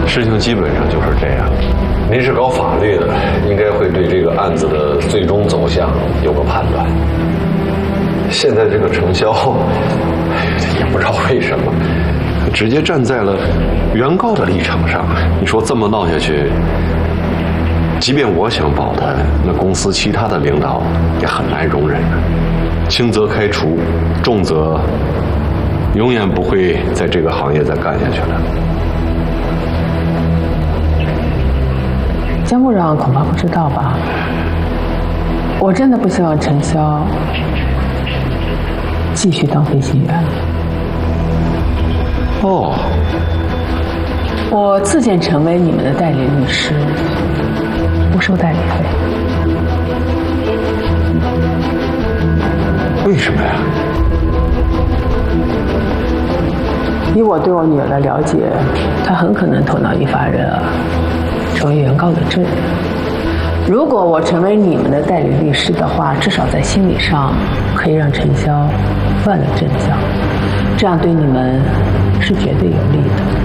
事情基本上就是这样。 您是搞法律的，应该会对这个案子的最终走向有个判断。现在这个程潇，也不知道为什么，直接站在了原告的立场上。你说这么闹下去，即便我想保他，那公司其他的领导也很难容忍啊。轻则开除，重则永远不会在这个行业再干下去了。 江部长恐怕不知道吧？我真的不希望程潇继续当飞行员。 哦， 我自荐成为你们的代理律师，不收代理费。 为什么呀？ 以我对我女儿的了解，她很可能头脑一发热，成为原告的证人。如果我成为你们的代理律师的话，至少在心理上可以让程潇乱了阵脚，这样对你们是绝对有利的。